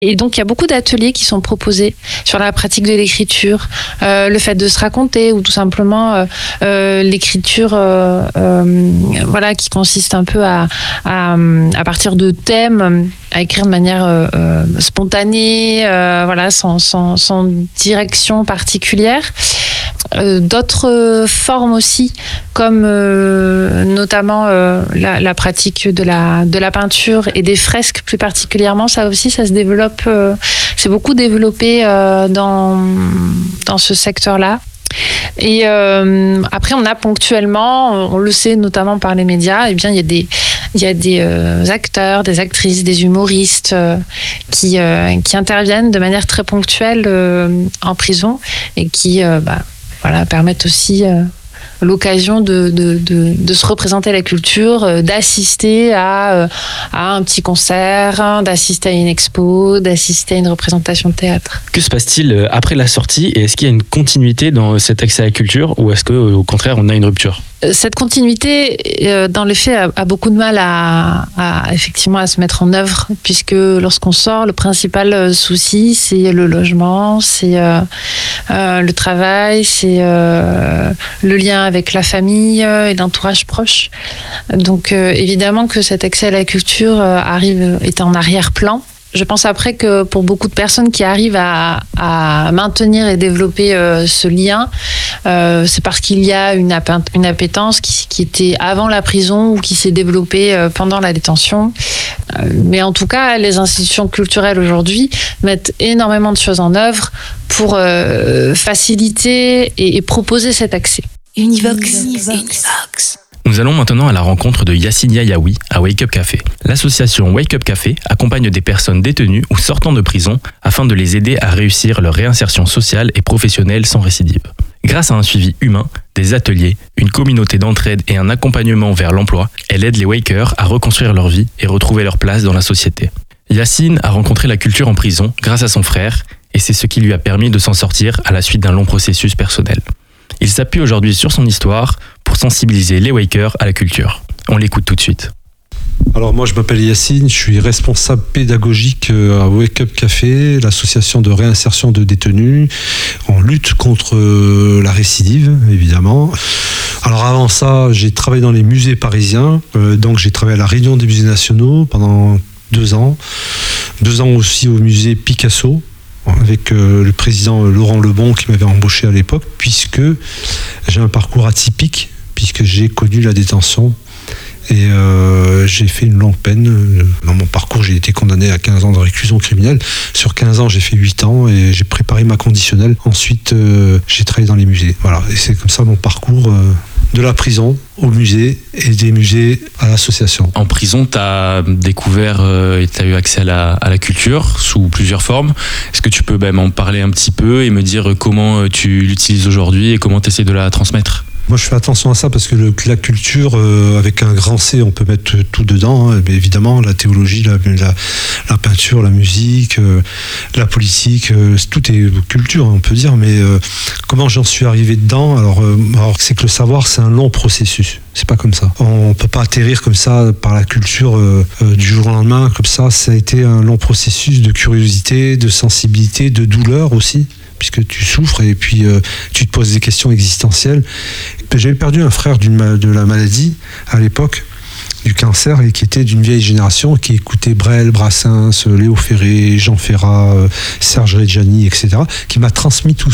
Et donc, il y a beaucoup d'ateliers qui sont proposés sur la pratique de l'écriture, le fait de se raconter ou tout simplement l'écriture voilà, qui consiste un peu à partir de thèmes, à écrire de manière spontanée, voilà, sans direction particulière. D'autres formes aussi, comme notamment la pratique de la peinture et des fresques plus particulièrement, ça aussi, ça se développe, c'est beaucoup développé dans ce secteur-là. Et après, on a ponctuellement, on le sait notamment par les médias, eh bien, il y a des acteurs, des actrices, des humoristes qui interviennent de manière très ponctuelle en prison et qui voilà, permettent aussi l'occasion de se représenter la culture, d'assister à un petit concert, d'assister à une expo, d'assister à une représentation de théâtre. Que se passe-t-il après la sortie et est-ce qu'il y a une continuité dans cet accès à la culture ou est-ce qu'au contraire on a une rupture ? Cette continuité, dans les faits, a beaucoup de mal effectivement à se mettre en œuvre, puisque lorsqu'on sort, le principal souci, c'est le logement, c'est le travail, c'est le lien avec la famille et l'entourage proche. Donc évidemment que cet accès à la culture est en arrière-plan. Je pense après que pour beaucoup de personnes qui arrivent à maintenir et développer ce lien, c'est parce qu'il y a une appétence qui était avant la prison ou qui s'est développée pendant la détention. Mais en tout cas, les institutions culturelles aujourd'hui mettent énormément de choses en œuvre pour faciliter et proposer cet accès. Univox. Nous allons maintenant à la rencontre de Yacine Yayaoui à Wake Up Café. L'association Wake Up Café accompagne des personnes détenues ou sortant de prison afin de les aider à réussir leur réinsertion sociale et professionnelle sans récidive. Grâce à un suivi humain, des ateliers, une communauté d'entraide et un accompagnement vers l'emploi, elle aide les Wakers à reconstruire leur vie et retrouver leur place dans la société. Yacine a rencontré la culture en prison grâce à son frère et c'est ce qui lui a permis de s'en sortir à la suite d'un long processus personnel. Il s'appuie aujourd'hui sur son histoire pour sensibiliser les Wakers à la culture. On l'écoute tout de suite. Alors moi je m'appelle Yacine, je suis responsable pédagogique à Wake Up Café, l'association de réinsertion de détenus en lutte contre la récidive évidemment. Alors avant ça j'ai travaillé dans les musées parisiens, donc j'ai travaillé à la Réunion des musées nationaux pendant 2 ans. 2 ans aussi au musée Picasso avec le président Laurent Lebon qui m'avait embauché à l'époque, puisque j'ai un parcours atypique, puisque j'ai connu la détention et j'ai fait une longue peine. Dans mon parcours, j'ai été condamné à 15 ans de réclusion criminelle. Sur 15 ans, j'ai fait 8 ans et j'ai préparé ma conditionnelle. Ensuite, j'ai travaillé dans les musées. Voilà, et c'est comme ça mon parcours de la prison au musée et des musées à l'association. En prison, tu as découvert et tu as eu accès à la culture sous plusieurs formes. Est-ce que tu peux m'en parler un petit peu et me dire comment tu l'utilises aujourd'hui et comment tu essaies de la transmettre ? Moi, je fais attention à ça parce que la culture, avec un grand C, on peut mettre tout dedans. Mais évidemment, la théologie, la peinture, la musique, la politique, tout est culture, on peut dire. Mais comment j'en suis arrivé dedans ? Alors, c'est que le savoir, c'est un long processus. C'est pas comme ça. On peut pas atterrir comme ça par la culture du jour au lendemain. Comme ça a été un long processus de curiosité, de sensibilité, de douleur aussi, puisque tu souffres et puis tu te poses des questions existentielles. J'avais perdu un frère de la maladie à l'époque, du cancer, et qui était d'une vieille génération, qui écoutait Brel, Brassens, Léo Ferré, Jean Ferrat, Serge Reggiani, etc., qui m'a transmis tous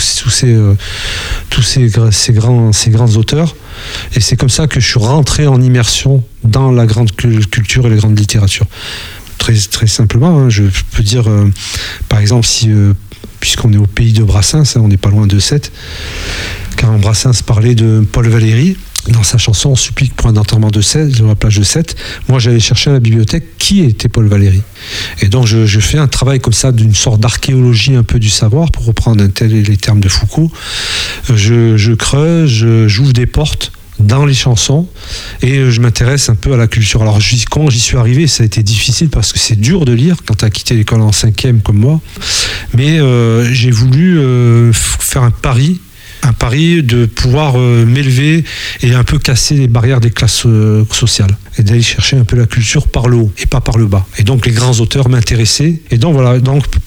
ces grands auteurs. Et c'est comme ça que je suis rentré en immersion dans la grande culture et la grande littérature. Très, très simplement, je peux dire, par exemple, puisqu'on est au pays de Brassens, on n'est pas loin de Sète, car Brassens parlait de Paul Valéry dans sa chanson « On supplique pour un enterrement de Sète », sur la plage de Sète. Moi, j'allais chercher à la bibliothèque qui était Paul Valéry. Et donc, je fais un travail comme ça, d'une sorte d'archéologie un peu du savoir, pour reprendre les termes de Foucault. Je creuse, j'ouvre des portes dans les chansons et je m'intéresse un peu à la culture. Alors quand j'y suis arrivé, ça a été difficile parce que c'est dur de lire quand tu as quitté l'école en 5e comme moi, mais j'ai voulu faire un pari de pouvoir m'élever et un peu casser les barrières des classes sociales. et d'aller chercher un peu la culture par le haut et pas par le bas. Et donc les grands auteurs m'intéressaient. Et donc voilà, donc